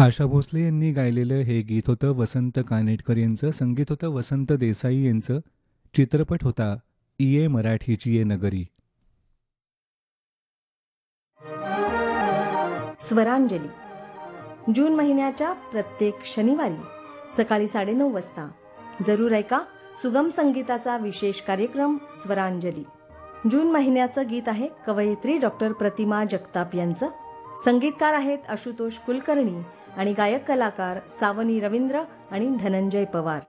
आशा भोसले यांनी गायलेलं हे गीत होतं वसंत कानेटकर यांचं. संगीत होतं वसंत देसाई यांचं. चित्रपट होता इये मराठीची ये नगरी. स्वरांजली जून महिन्याच्या प्रत्येक शनिवारी सकाळी 9:30 वाजता जरूर ऐका सुगम संगीताचा विशेष कार्यक्रम स्वरांजली. जून महिन्याचं गीत आहे कवयित्री डॉक्टर प्रतिमा जगताप यांचं. संगीतकार आहेत आशुतोष कुलकर्णी आणि गायक कलाकार सावनी रवींद्र आणि धनंजय पवार.